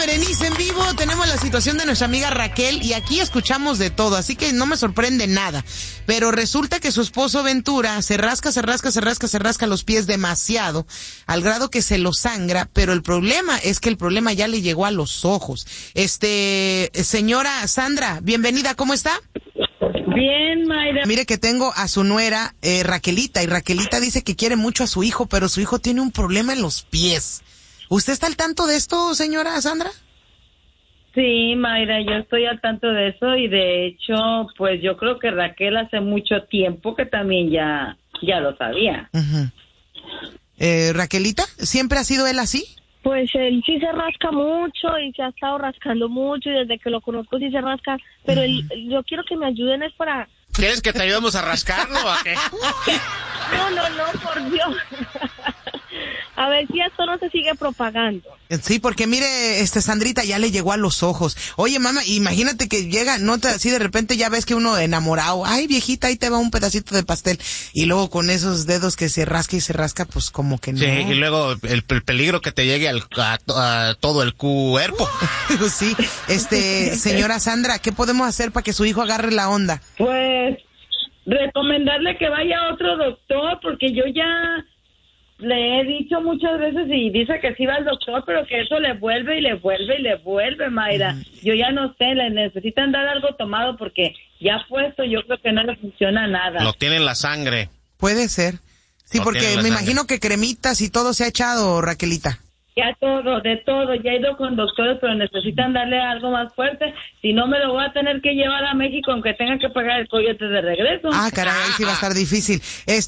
Berenice en vivo. Tenemos la situación de nuestra amiga Raquel y aquí escuchamos de todo, así que no me sorprende nada. Pero resulta que su esposo Ventura se rasca los pies demasiado, al grado que se lo sangra, pero el problema es que el problema ya le llegó a los ojos. Señora Sandra, bienvenida, ¿cómo está? Bien, Mayra. Mire que tengo a su nuera, Raquelita, y Raquelita dice que quiere mucho a su hijo, pero su hijo tiene un problema en los pies. ¿Usted está al tanto de esto, señora Sandra? Sí, Mayra, yo estoy al tanto de eso y de hecho, pues yo creo que Raquel hace mucho tiempo que también ya lo sabía. Uh-huh. Raquelita, ¿siempre ha sido él así? Pues él sí se rasca mucho y se ha estado rascando mucho y desde que lo conozco sí se rasca, pero yo quiero que me ayuden es para... ¿Quieres que te ayudemos a rascarlo o a qué? No, por Dios. A ver si esto no se sigue propagando. Sí, porque mire, Sandrita ya le llegó a los ojos. Oye, mamá, imagínate que llega, así de repente ya ves que uno enamorado, ay, viejita, ahí te va un pedacito de pastel. Y luego con esos dedos que se rasca y se rasca, pues como que no. Sí, y luego el peligro que te llegue a todo el cuerpo. Sí, señora Sandra, ¿qué podemos hacer para que su hijo agarre la onda? Pues, recomendarle que vaya a otro doctor, porque yo ya... le he dicho muchas veces y dice que sí va al doctor, pero que eso le vuelve, Mayra. Yo ya no sé, le necesitan dar algo tomado porque ya puesto yo creo que no le funciona nada. Lo tiene en la sangre. Puede ser. Sí, porque me imagino que cremitas y todo se ha echado, Raquelita. Ya de todo, ya he ido con doctores, pero necesitan darle algo más fuerte, si no me lo voy a tener que llevar a México aunque tenga que pagar el coyote de regreso. Ah, caray, ahí sí va a estar difícil.